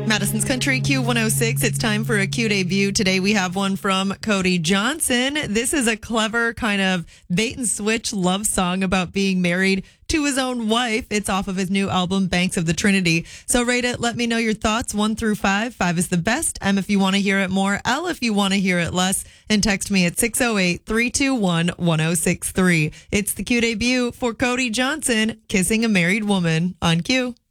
Madison's Country Q106. It's time for a Q debut. Today we have one from Cody Johnson. This is a clever kind of bait and switch love song about being married to his own wife. It's off of his new album, Banks of the Trinity. So rate it. Let me know your thoughts. 1 through 5. 5 is the best. M if you want to hear it more. L if you want to hear it less. And text me at 608-321-1063. It's the Q debut for Cody Johnson, Kissing a Married Woman on Q.